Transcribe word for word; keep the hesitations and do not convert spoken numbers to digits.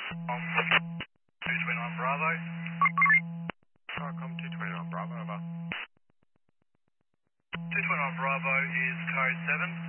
Um, two twenty-nine Bravo. Starcom two twenty-nine Bravo, over. two twenty-nine Bravo is code seven.